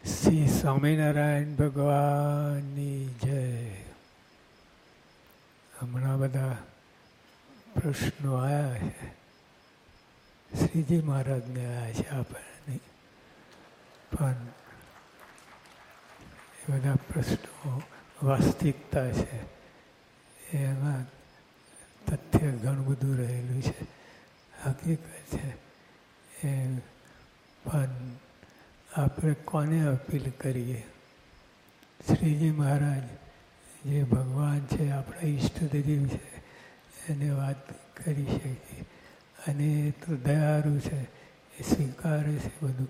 શ્રી સ્વામિનારાયણ ભગવાનની જય. હમણાં બધા પ્રશ્નો આવ્યા છે. શ્રીજી મહારાજને આવ્યા છે આપણને, પણ એ બધા પ્રશ્નો વાસ્તવિકતા છે. એમાં તથ્ય ઘણું બધું રહેલું છે, હકીકત છે. એ પણ આપણે કોને અપીલ કરીએ? શ્રીજી મહારાજ જે ભગવાન છે, આપણા ઈષ્ટદેવ છે, એને વાત કરી શકીએ. અને એ તો દયાળુ છે, એ સ્વીકારે છે બધું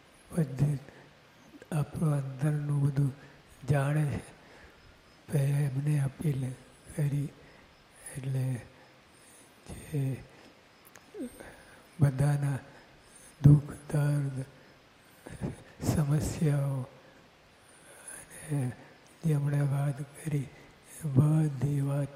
આપણું અંદરનું બધું જાણે છે. એમને અપીલ કરી એટલે જે બધાના દુઃખ દર્દ સમસ્યાઓ અને જે હમણાં વાત કરી બધી વાત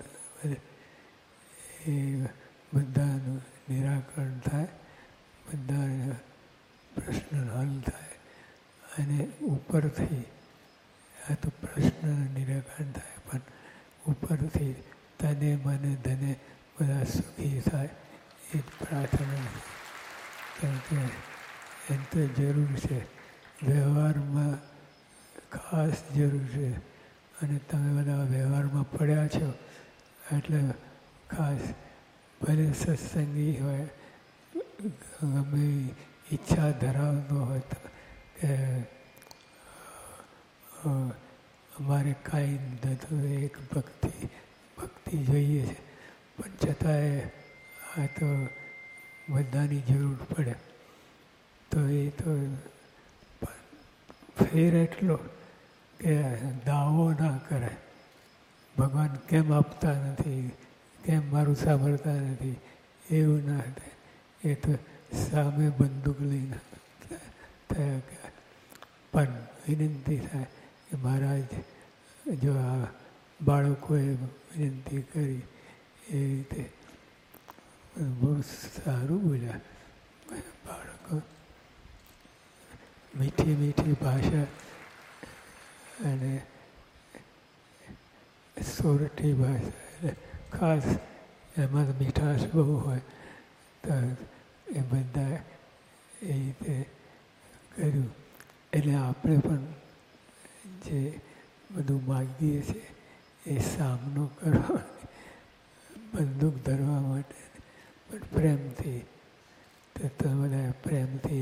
એ બધાનું નિરાકરણ થાય, બધા પ્રશ્ન હલ થાય. અને ઉપરથી આ તો પ્રશ્નનું નિરાકરણ થાય, પણ ઉપરથી તને મને ધને બધા સુખી થાય એ જ પ્રાર્થના છે. કારણ કે એની તો જરૂર છે, વ્યવહારમાં ખાસ જરૂર છે. અને તમે બધા વ્યવહારમાં પડ્યા છો એટલે ખાસ ભલે સત્સંગી હોય, ગમે ઈચ્છા ધરાવતો હોય તો કે અમારે કાંઈ નથી, એક ભક્તિ જોઈએ છે, પણ છતાંય આ તો બધાની જરૂર પડે. તો એ તો ફેર એટલો કે દાવો ના કરે, ભગવાન કેમ આપતા નથી, કેમ મારું સાંભળતા નથી, એવું ના થાય. એ તો સામે બંદૂક લઈને થયા કે પણ વિનંતી થાય કે મહારાજ જો આ બાળકોએ વિનંતી કરી એ રીતે બહુ સારું બોલ્યા. બાળકો મીઠી મીઠી ભાષા અને સોરઠી ભાષા, એટલે ખાસ એમાં મીઠાશ બહુ હોય તો એ બધા એ રીતે કર્યું. એટલે આપણે પણ જે બધું માગીએ છીએ એ સામનો કરવા, બંદૂક ધરવા માટે પણ પ્રેમથી. તો તમે બધા પ્રેમથી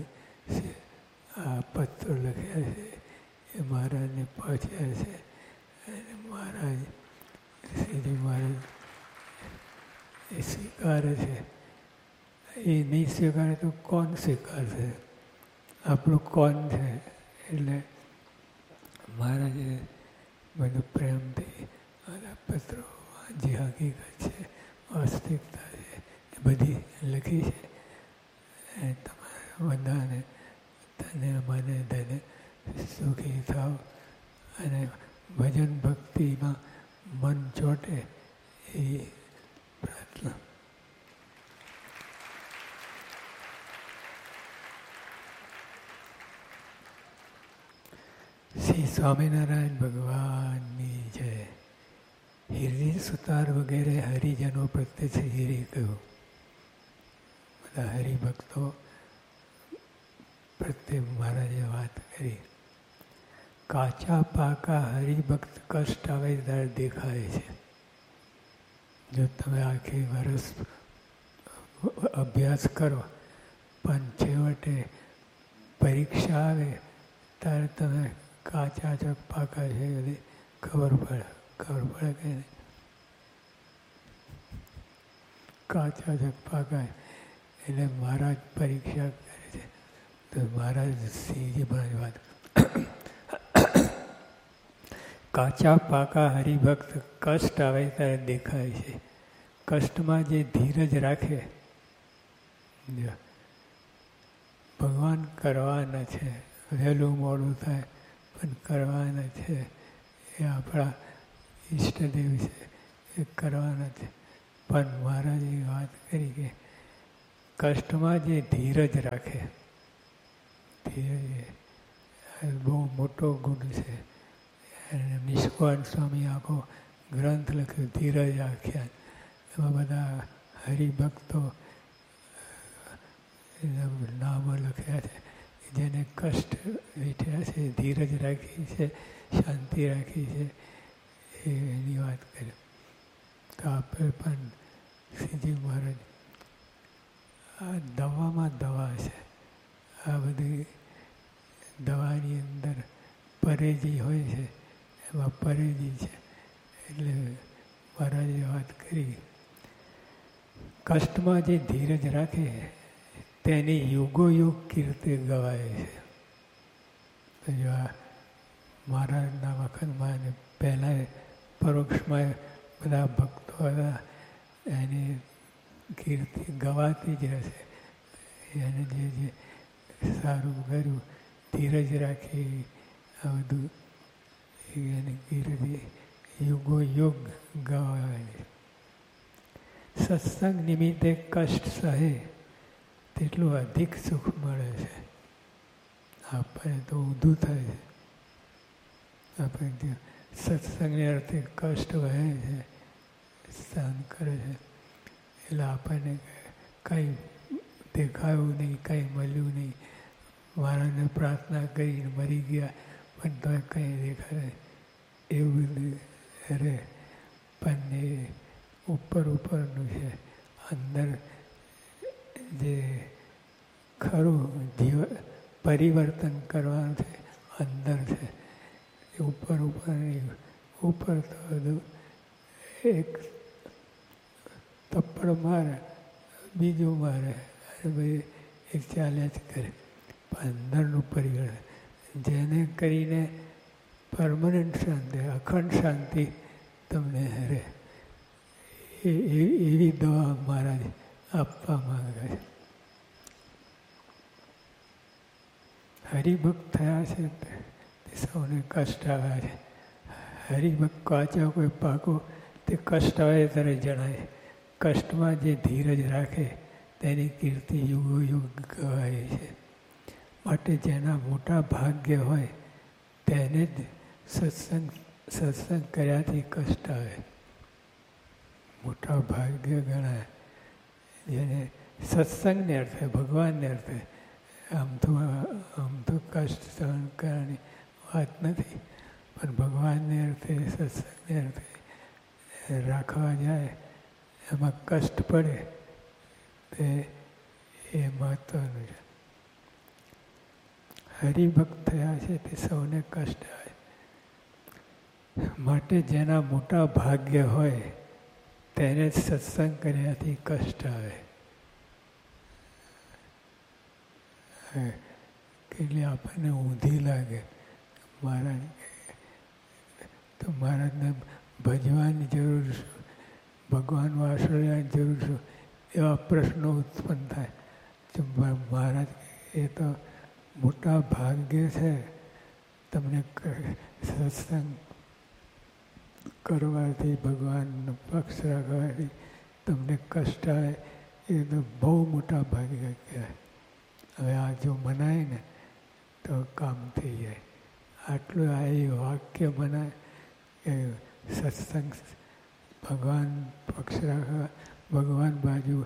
આ પત્રો લખ્યા છે એ મહારાજને પહોંચ્યા છે. અને મહારાજ શ્રીજી મહારાજ એ સ્વીકારે છે. એ નહીં સ્વીકારે તો કોણ સ્વીકારશે? આપણું કોણ છે? એટલે મહારાજે બધું પ્રેમથી આ પત્રો જે હકીકત છે, વાસ્તવિકતા છે, એ બધી લખી છે. એ તમારા બધાને તને મને ધને સુખી થાવ અને ભજન ભક્તિમાં મન ચોંટે એ પ્રાર્થના. શ્રી સ્વામિનારાયણ ભગવાનની જય. હિરજી સુતાર વગેરે હરિજનો પ્રત્યે શ્રીએ કહ્યું. બધા હરિભક્તો પ્રત્યે મહારાજે વાત કરી. કાચા પાકા હરિભક્ત કષ્ટ આવે ત્યારે દેખાય છે. જો તમે આખી વર્ષ અભ્યાસ કરો પણ છેવટે પરીક્ષા આવે ત્યારે તમે કાચા છો પાકા છે એ ખબર પડે કે નહીં? કાચા છો પાકા એટલે મહારાજ પરીક્ષા કરે છે. તો મહારાજ શ્રીજી મહારાજ વાત કાચા પાકા હરિભક્ત કષ્ટ આવે ત્યારે દેખાય છે. કષ્ટમાં જે ધીરજ રાખે, ભગવાન કરવાના છે, વહેલું મોડું થાય પણ કરવાના છે. એ આપણા ઈષ્ટદેવ છે, એ કરવાના છે. પણ મહારાજે વાત કરી કે કષ્ટમાં જે ધીરજ રાખે, ધીરજ બહુ મોટો ગુણ છે. અને નિષ્કાળ સ્વામી આખો ગ્રંથ લખ્યો ધીરજ આખ્યાન. એમાં બધા હરિભક્તો નામો લખ્યા છે જેને કષ્ટ વેઠ્યા છે, ધીરજ રાખી છે, શાંતિ રાખી છે, એની વાત કરી. તો આપણે પણ શ્રીજી મહારાજ આ દવામાં દવા છે. આ બધી દવાની અંદર પરેજી હોય છે, એમાં પરેજી છે. એટલે મહારાજે વાત કરી, કષ્ટમાં જે ધીરજ રાખે તેની યુગોયુગ કીર્તિ ગવાય છે. તો જો આ મહારાજના વખતમાં અને પહેલાં પરોક્ષમાં બધા ભક્તો હતા, એની કીર્તિ ગવાતી જ રહેશે. એને જે સારું કર્યું, ધીરજ રાખી, આ બધું એની કીર્તિ યુગોયુગ ગવાય. સત્સંગ નિમિત્તે કષ્ટ સહે તેટલું અધિક સુખ મળે છે. આપણે તો ઊંધું થાય છે. આપણે સત્સંગને અર્થે કષ્ટ વહે છે, સહન કરે છે, એટલે આપણને કંઈ દેખાયું નહીં, કંઈ મળ્યું નહીં. મહારાજને પ્રાર્થના કરીને મરી ગયા પણ તો કંઈ દેખાય એવું બધું રહે. પણ એ ઉપરનું છે. અંદર જે ખરું પરિવર્તન કરવાનું છે અંદર છે. ઉપર તો બધું એક તપ્પડ મારે, બીજું મારે, અને ભાઈ એક ચાલ્યા જ કરે. પણ અંદરનું પરિવર્તન જેને કરીને પરમનન્ટ શાંતિ, અખંડ શાંતિ તમને રહે, એવી દવા મહારાજ આપવા માંગે છે. હરિભક્ત થયા છે તે સૌને કષ્ટ આવ્યા છે. હરિભક્ત કાચા કોઈ પાકો તે કષ્ટ આવે ત્યારે જણાય. કષ્ટમાં જે ધીરજ રાખે તેની કીર્તિ યુગોયુગ ગવાય છે. માટે જેના મોટા ભાગ્ય હોય તેને જ સત્સંગ કર્યાથી કષ્ટ આવે. મોટા ભાગ્ય ગણાય જેને સત્સંગને અર્થે, ભગવાનને અર્થે. આમ તો કષ્ટ સહન કરવાની વાત નથી, પણ ભગવાનને અર્થે, સત્સંગને અર્થે રાખવા જાય, એમાં કષ્ટ પડે તે એ મહત્વનું છે. હરિભક્ત થયા છે તે સૌને કષ્ટ આવે. માટે જેના મોટા ભાગ્ય હોય તેને જ સત્સંગ કર્યાથી કષ્ટ આવે. એટલે આપણને ઊંધી લાગે. મહારાજ તો મહારાજને ભજવાની જરૂર શું, ભગવાનનો આશ્રય લેવાની જરૂર શું, એવા પ્રશ્નો ઉત્પન્ન થાય. મહારાજ એ તો મોટા ભાગ્ય છે તમને સત્સંગ કરવાથી, ભગવાનનો પક્ષ રાખવાથી તમને કષ્ટ આવે, એ તો બહુ મોટા ભાગ્ય કહેવાય. હવે આ જો મનાય ને તો કામ થઈ જાય. આટલું આ એ વાક્ય મનાય કે સત્સંગ, ભગવાન પક્ષ રાખવા, ભગવાન બાજુ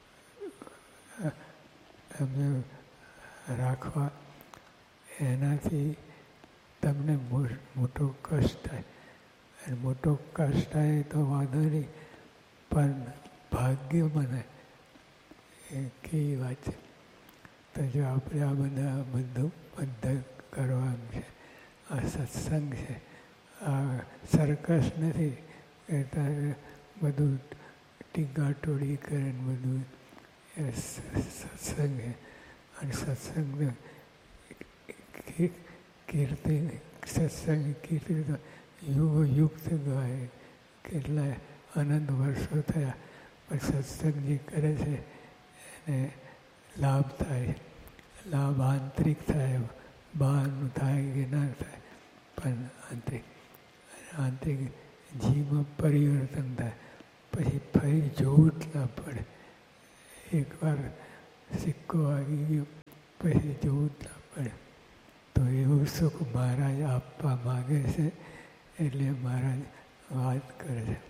એમને રાખવા, એનાથી તમને મોટો કષ્ટ થાય. અને મોટો કષ્ટ થાય તો વાંધો નહીં, પણ ભાગ્ય મને એ કેવી વાત છે. તો જો આપણે આ બધું કરવાનું છે. આ સત્સંગ છે, આ સર્કસ નથી કે તારે બધું ટીંગાટોળી કરે ને બધું. એ સત્સંગ છે. અને સત્સંગ કીર્તિ, સત્સંગ કીર્તિ તો યુગયુક્ત ગાય. કેટલાય અનંત વર્ષો થયા પણ સત્સંગ જે કરે છે એને લાભ થાય. લાભ આંતરિક થાય, બહારનું થાય કે ના થાય, પણ આંતરિક જીવમાં પરિવર્તન થાય. પછી ફરી જોવું જ ના પડે. એકવાર સિક્કો આવી ગયો પછી જોવું જ ના પડે. તો એવું સુખ મહારાજ આપવા માગે છે એટલે મહારાજ વાત કરે છે.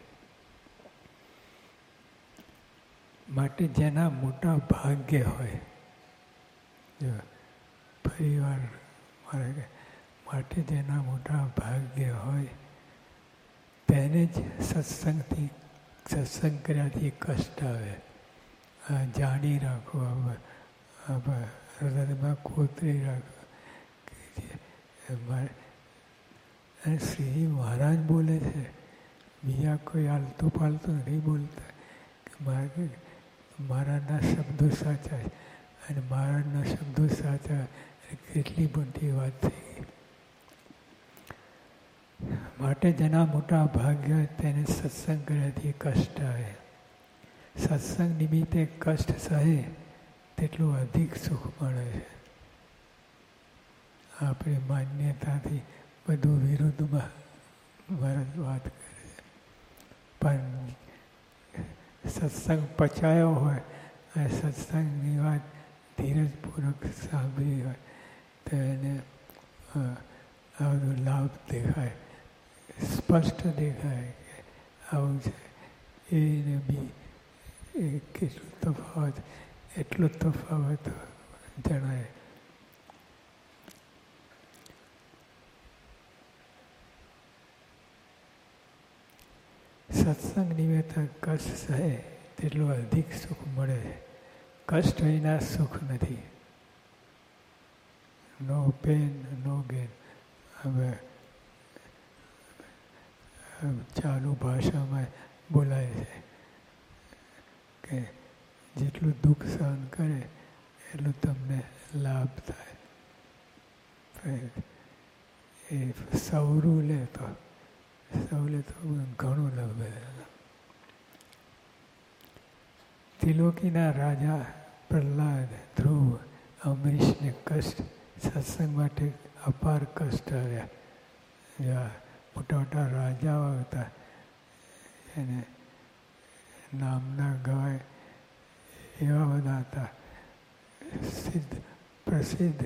માટે જેના મોટા ભાગ્ય હોય, જો ફરીવાર મારે માટે જેના મોટા ભાગ્ય હોય તેને જ સત્સંગ કર્યાથી કષ્ટ આવે. જાણી રાખો, હૃદયમાં કોતરી રાખો. અને શ્રીજી મહારાજ બોલે છે, બીજા કોઈ આલતું પાલતું નથી બોલતા કે મહારાજના શબ્દો સાચા છે. અને મહારાજના શબ્દો સાચા કેટલી મોટી વાત થઈ ગઈ. માટે જેના મોટા ભાગ્ય તેને સત્સંગ કર્યાથી કષ્ટ આવે. સત્સંગ નિમિત્તે કષ્ટ સહે તેટલું અધિક સુખ મળે છે. આપણી માન્યતાથી બધું વિરુદ્ધમાં મહારાજ વાત કરે છે. પણ સત્સંગ પચાયો હોય અને સત્સંગની વાત ધીરજપૂર્વક સાંભળી હોય તો એને આ બધો લાભ દેખાય, સ્પષ્ટ દેખાય કે આવું છે. એને બી કેટલું તફાવત, એટલો તફાવત જણાય. સત્સંગ નિમિત્તે કષ્ટ સહે તેટલું અધિક સુખ મળે છે. કષ્ટ વિના સુખ નથી. નો પેન નો ગેન. હવે ચાલુ ભાષામાં બોલાય છે કે જેટલું દુઃખ સહન કરે એટલું તમને લાભ થાય. એ સૌરું લે તો ઘણું લાભ. ત્રિલોકીના રાજા પ્રહલાદ, ધ્રુવ, અમરીશને કષ્ટ સત્સંગ માટે અપાર કષ્ટ આવ્યા. જ્યાં મોટા મોટા રાજાઓ હતા એને નામના ગવાય એવા બધા હતા. પ્રસિદ્ધ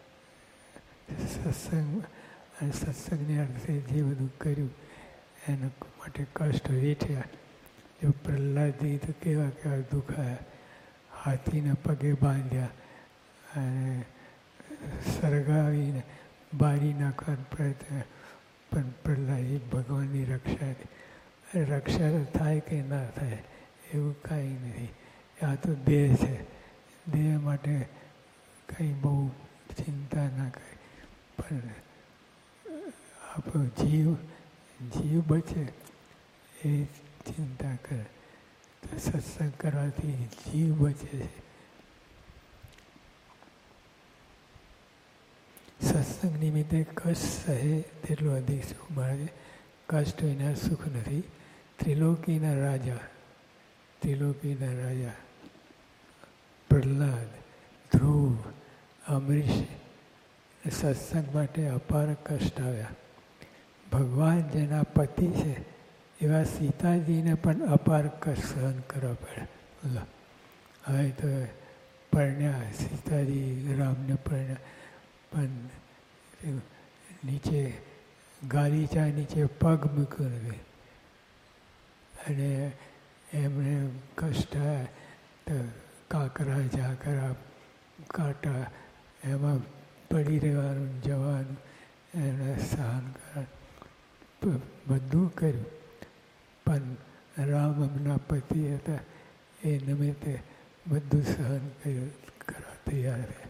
સત્સંગ અને સત્સંગને અર્થે જે બધું કર્યું એના માટે કષ્ટ વેઠ્યા. જો પ્રહલાદજી તો કેવા દુખાયા. હાથીના પગે બાંધ્યા અને સળગાવીને બારી નાખવાનો પ્રયત્ન. પણ પ્રહલાદજી ભગવાનની રક્ષા થાય કે ના થાય એવું કાંઈ નથી. આ તો દેહ છે. દેહ માટે કંઈ બહુ ચિંતા ના કરે. પણ આપણો જીવ બચે એ ચિંતા કરે. તો સત્સંગ કરવાથી જીવ બચે છે. સત્સંગ નિમિત્તે કષ્ટ સહે તેટલું અધિક સુખ મળે. કષ્ટ વિના સુખ નથી. ત્રિલોકીના રાજા પ્રહલાદ, ધ્રુવ, અમરીશ સત્સંગ માટે અપાર કષ્ટ આવ્યા. ભગવાન જેના પતિ છે એવા સીતાજીને પણ અપાર કષ્ટ સહન કરવા પડે. હવે તો પરણ્યા, સીતાજી રામને પરણ્યા, પણ નીચે ગાલીચા નીચે પગ મૂક્યો નથી. અને એમને કષ્ટ આવ્યા તો કાંકરા ઝાકરા કાંટા એમાં પડી રહેવાનું, જવાનું, એને સહન કરવાનું બધું કર્યું. પણ રામ એમના પતિ હતા એ નિમિત્તે બધું સહન કર્યું, કરવા તૈયાર રહ્યા.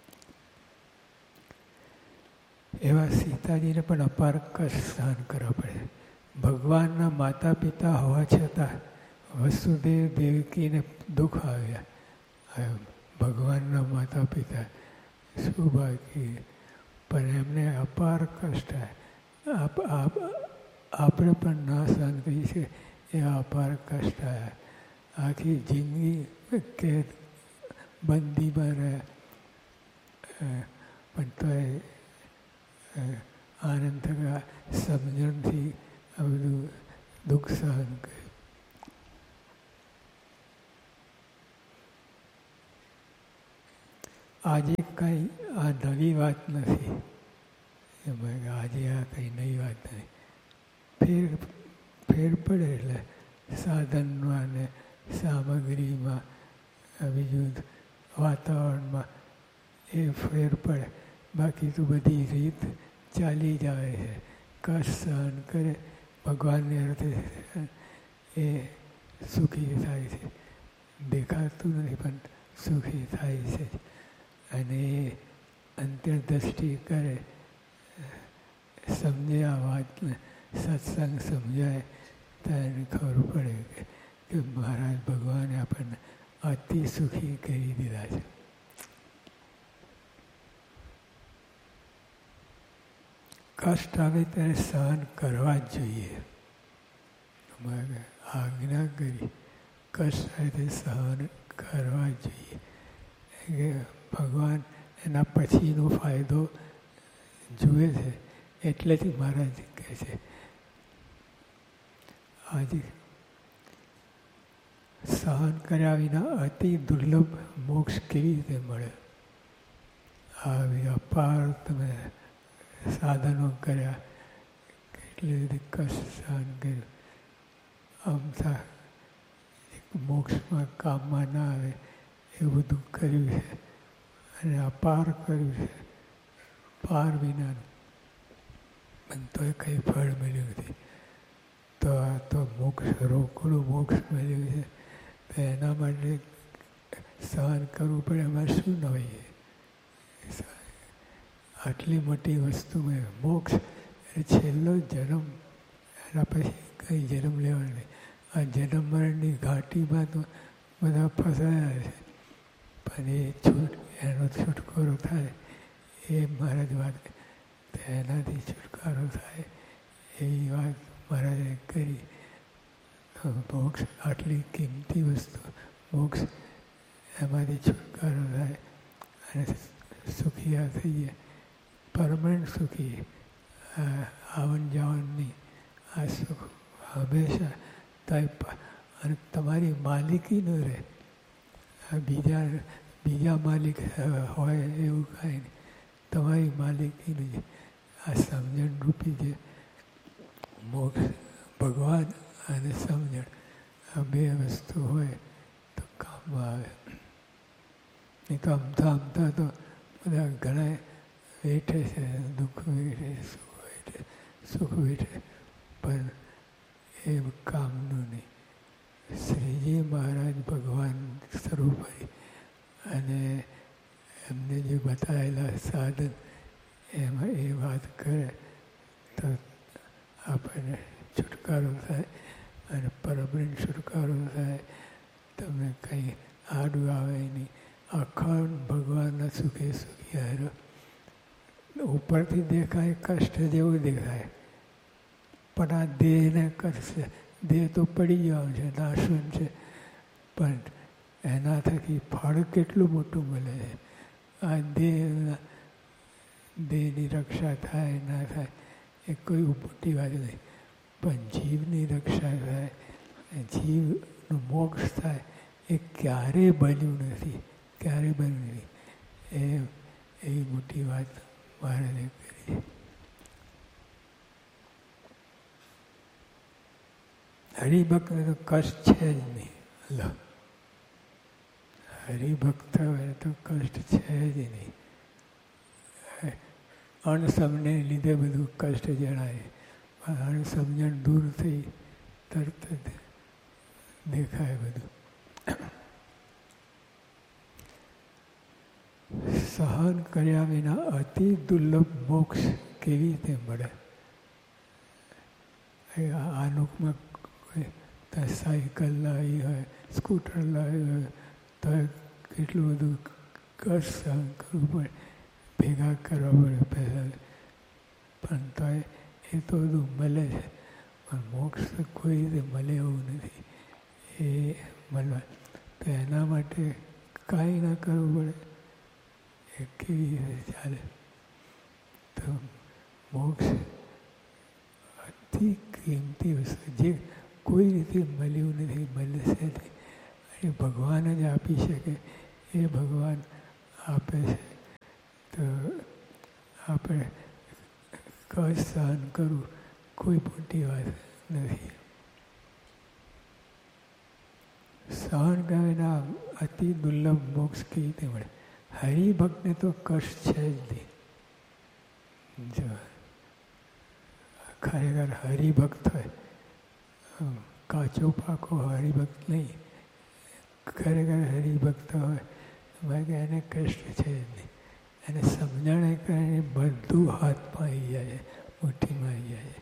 એવા સીતાજીને પણ અપાર કષ્ટ સહન કરવા પડે. ભગવાનના માતા પિતા હોવા છતાં વસુદેવ દેવકીને દુઃખ આવ્યા. ભગવાનના માતા પિતા શું બાકી, પણ એમને અપાર કષ્ટ આવ્યા. આપણે પણ ના સહન કરી છે એવા અપાર કષ્ટ આવ્યા. આખી જિંદગી કેદ બંદીમાં રહ્યા, પણ તોય આનંદ થયા, સમજણથી આ બધું દુઃખ સહન કર્યું. આજે કંઈ આ નવી વાત નથી. એમાં આજે આ કંઈ નવી વાત નહીં. ફેર પડે એટલે સાધનમાં ને સામગ્રીમાં, બીજું વાતાવરણમાં એ ફેર પડે. બાકી તો બધી રીત ચાલી જ આવે છે. કષ્ટ સહન કરે ભગવાનને અર્થે એ સુખી થાય છે. દેખાતું નથી પણ સુખી થાય છે. અને એ અંતરદ્રષ્ટિ કરે, સમજે આ વાતને, સત્સંગ સમજાય તો એને ખબર પડે કે મહારાજ ભગવાને આપણને અતિ સુખી કરી દીધા છે. કષ્ટ આવે ત્યારે સહન કરવા જ જોઈએ. આજ્ઞા કરી કષ્ટ આવે તે સહન કરવા જ જોઈએ. કે ભગવાન એના પછીનો ફાયદો જુએ છે. એટલેથી મહારાજ કહે છે આજે સહન કર્યા વિના અતિ દુર્લભ મોક્ષ કેવી રીતે મળે. આવી અપાર તમે સાધનો કર્યા, કેટલી બધી કષ્ટ સહન કર્યું, આમ મોક્ષમાં કામમાં ના આવે એવું બધું કર્યું છે અને અપાર કર્યું છે, પાર વિનાનું, પણ તોય કંઈ ફળ મળ્યું નથી. તો આ તો મોક્ષ, રોકડું મોક્ષ મળ્યું છે, તો એના માટે સહન કરવું પડે. એમાં શું ન હોય? આટલી મોટી વસ્તુમાં મોક્ષ એટલે છેલ્લો જન્મ, એના પછી કંઈ જન્મ લેવાનો નહીં. આ જન્મ મરણની ઘાટીમાં તો બધા ફસાયા છે, પણ એનો છુટકારો થાય એ મહારાજ વાત, તો એનાથી છુટકારો થાય એવી વાત મહારાજે કરી. મોક્ષ આટલી કિંમતી વસ્તુ, મોક્ષ, એમાંથી છુટકારો થાય અને સુખી થઈએ, પરમનન્ટ સુખી, આવન જાવનની આ સુખ હંમેશા થાય. અને તમારી માલિકી ન રહે, બીજા માલિક હોય એવું કાંઈ નહીં. તમારી માલિકીનું આ સમજણ રૂપી જે મોક્ષ, ભગવાન અને સમજણ, આ બે વસ્તુ હોય તો કામમાં આવે. નહીં તો આમતા તો બધા ઘણા વેઠે છે, દુઃખ વેઠે, સુખ વેઠે, પણ એ કામનું નહીં. શ્રીજી મહારાજ ભગવાન સ્વરૂપ હોય અને એમને જે બતાવેલા સાધન એમાં એ વાત કરે તો આપણને છુટકારો થાય અને પરમનન્ટ છુટકારો થાય. તમને કંઈ આડું આવે નહીં. અખંડ ભગવાનના સુખે સુખી હારો. ઉપરથી દેખાય કષ્ટ જેવું દેખાય, પણ આ દેહને કરશે. દેહ તો પડી જવાનું છે, નાશવંત છે, પણ એના થકી ફળ કેટલું મોટું મળે છે. આ દેહની રક્ષા થાય ના થાય એ કોઈ મોટી વાત નહીં, પણ જીવની રક્ષા થાય, જીવનું મોક્ષ થાય એ ક્યારેય બન્યું નથી, ક્યારેય બન્યું નથી. એવી મોટી વાત મહારાજે કરી. હરિભક્તને તો કષ્ટ છે જ નહીં. હરિભક્ત હોય તો કષ્ટ છે જ નહીં. અણસમજને લીધે બધું કષ્ટ જણાય, પણ અણસમજણ દૂર થઈ તરત જ દેખાય બધું. સહન કર્યા વિના અતિ દુર્લભ મોક્ષ કેવી રીતે મળે? આનુકમાં સાયકલ લાવી હોય, સ્કૂટર લાવી હોય તો કેટલું બધું કષ્ટ સહન કરવું પડે, ભેગા કરવા પડે પહેલાં, પણ તો એ તો બધું મળે છે. પણ મોક્ષ તો કોઈ રીતે મળે એવું નથી. એ મળવા તો એના માટે કાંઈ ના કરવું પડે. એ કેવી રીતે ચાલે? તો મોક્ષ અતિ કિંમતી વસ્તુ, જે કોઈ રીતે મળ્યું નથી, મળશે નહીં. એ ભગવાન જ આપી શકે, એ ભગવાન આપે છે. તો આપણે કષ્ટ સહન કરવું કોઈ મોટી વાત નથી. સહન કરેના અતિ દુર્લભ મોક્ષ કેવી રીતે મળે? હરિભક્તને તો કષ્ટ છે જ નહીં. જો ખરેખર હરિભક્ત હોય, કાચો પાકો હરિભક્ત નહીં, ખરેખર હરિભક્ત હોય બાકી એને કષ્ટ છે જ નહીં. એને સમજણ કરીને બધું હાથમાં આવી જાય, મુઠ્ઠીમાં આવી જાય.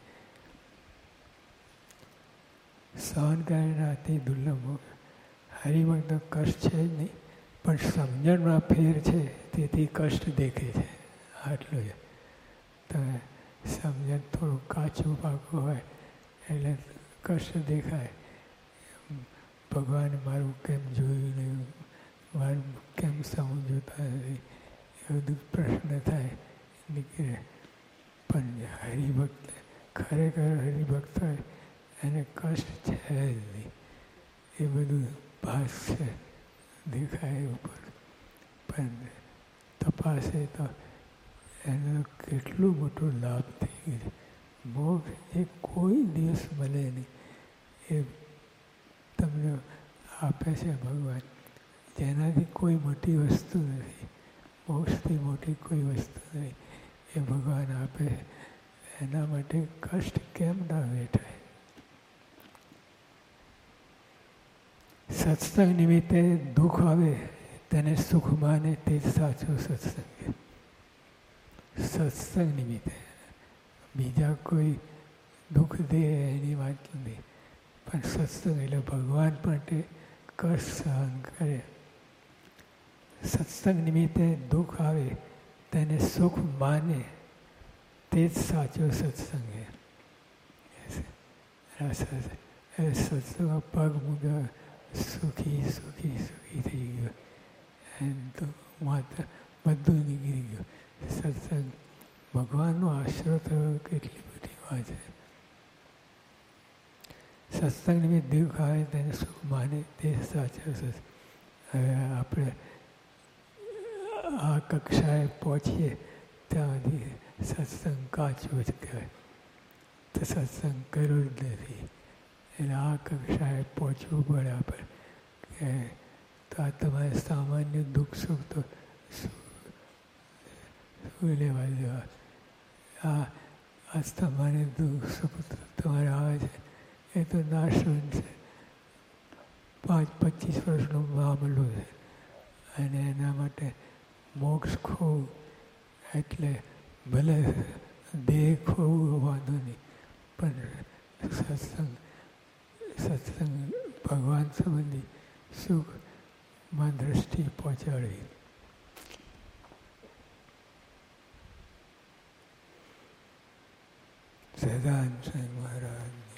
સહન કરીને અતિ દુર્લભ મોક્ષ. હરિભક્ત કષ્ટ છે જ નહીં, પણ સમજણમાં ફેર છે તેથી કષ્ટ દેખે છે. આટલું જ. તમે સમજણ થોડું કાચું પાકું હોય એટલે કષ્ટ દેખાય. ભગવાન મારું કેમ જોયું નહીં, મારું કેમ સમજતા નથી, એ બધું પ્રશ્ન થાય નીકળે. પણ હરિભક્ત ખરેખર હરિભક્ત હોય એને કષ્ટ છે જ નહીં. એ બધું ભાસ છે, દેખાય ઉપર. પણ તપાસે તો એનો કેટલો મોટો લાભ થઈ ગયો. મોક્ષ એ કોઈ દિવસ મળે નહીં. એ તમને આપે છે ભગવાન, જેનાથી કોઈ મોટી વસ્તુ નથી. મોક્ષથી મોટી કોઈ વસ્તુ નહીં. એ ભગવાન આપે. એના માટે કષ્ટ કેમ ના વેઠાય? સત્સંગ નિમિત્તે દુઃખ આવે તેને સુખ માને તે જ સાચો સત્સંગ. સત્સંગ નિમિત્તે બીજા કોઈ દુઃખ દે એની વાત નથી, પણ સત્સંગ એટલે ભગવાન માટે કષ્ટ સહન કરે. સત્સંગ નિમિત્તે દુઃખ આવે તેને સુખ માને તે જ સાચો સત્સંગ. સત્સંગમાં પગ મૂક્યા, સુખી સુખી સુખી થઈ ગયો. એમ તો માત્ર બધું નીકળી ગયું. સત્સંગ ભગવાનનો આશરો થયો કેટલી બધી વાત છે. સત્સંગ નિમિત્તે દુઃખ આવે તેને સુખ માને તે સાચો સત્સંગ. હવે આપણે આ કક્ષાએ પહોંચીએ ત્યાં સુધી સત્સંગ કાચો જ કહેવાય. તો સત્સંગ કર્યો જ નથી. એટલે આ કક્ષાએ પહોંચવું પડે આપણે કે તો આ તમારે સામાન્ય દુઃખ સુખ તો શું લેવા દેવા. આ તમારે દુઃખ સુખ તમારે આવે છે એ તો નાશવંત છે. 5-25 વર્ષનો મામલો છે. અને એના માટે મોક્ષ ખોવું એટલે ભલે દેહ ખોવું વાંધો નહીં, પણ સત્સંગ ભગવાન સંબંધી સુખમાં દ્રષ્ટિ પહોંચાડવી. સદાનંદ સ્વામી મહારાજ.